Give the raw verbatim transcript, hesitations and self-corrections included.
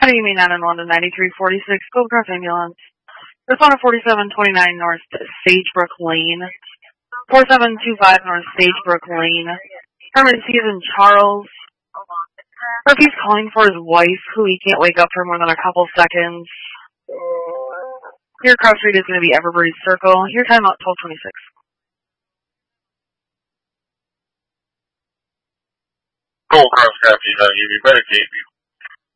You mean nine one one to ninety-three forty-six, Goldcross Ambulance. Respond to forty-seven twenty-nine North Sagebrook Lane. forty-seven twenty-five North Sagebrook Lane. Emergency is in Charles. Murphy's calling for his wife, who he can't wake up for more than a couple seconds. Your cross street is going to be Everbreeze Circle. Your timeout, twelve twenty-six. Gold Cross copy, uh, you medicate